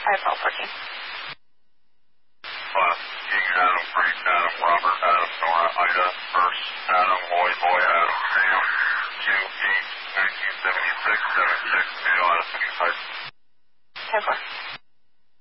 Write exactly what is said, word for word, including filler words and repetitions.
five L parking. Class King, Adam, Frank, Adam, Robert, Adam, Nora, Ida, First, Adam, Boy, Boy, Adam, Sam, two eight nineteen seventy-six, seven six, Male, Adam, seventy-five.